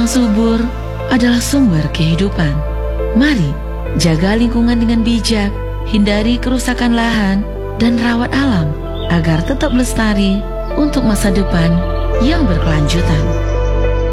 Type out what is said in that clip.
subur adalah sumber kehidupan. Mari jaga lingkungan dengan bijak, hindari kerusakan lahan, dan rawat alam agar tetap lestari untuk masa depan yang berkelanjutan.